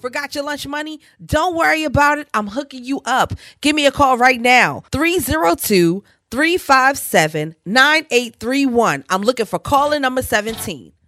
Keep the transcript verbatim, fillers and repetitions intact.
Forgot your lunch money? Don't worry about it. I'm hooking you up. Give me a call right now. three oh two, three five seven, nine eight three one. I'm looking for caller number seventeen.